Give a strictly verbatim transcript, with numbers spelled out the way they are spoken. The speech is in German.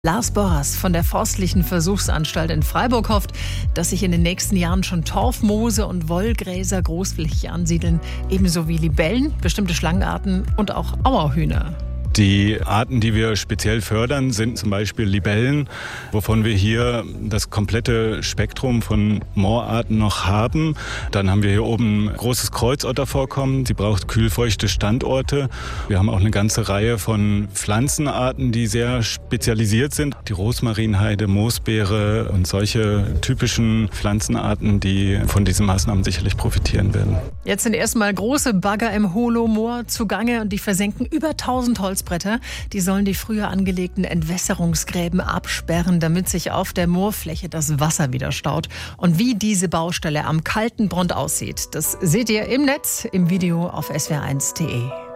Lars Borras von der Forstlichen Versuchsanstalt in Freiburg hofft, dass sich in den nächsten Jahren schon Torfmoose und Wollgräser großflächig ansiedeln, ebenso wie Libellen, bestimmte Schlangenarten und auch Auerhühner. Die Arten, die wir speziell fördern, sind zum Beispiel Libellen, wovon wir hier das komplette Spektrum von Moorarten noch haben. Dann haben wir hier oben ein großes Kreuzottervorkommen. Sie braucht kühlfeuchte Standorte. Wir haben auch eine ganze Reihe von Pflanzenarten, die sehr spezialisiert sind. Die Rosmarinheide, Moosbeere und solche typischen Pflanzenarten, die von diesen Maßnahmen sicherlich profitieren werden. Jetzt sind erstmal große Bagger im Holomoor zugange und die versenken über tausend Holzbretter. Die sollen die früher angelegten Entwässerungsgräben absperren, damit sich auf der Moorfläche das Wasser wieder staut. Und wie diese Baustelle am Kaltenbrunn aussieht, das seht ihr im Netz, im Video auf S W R eins punkt de.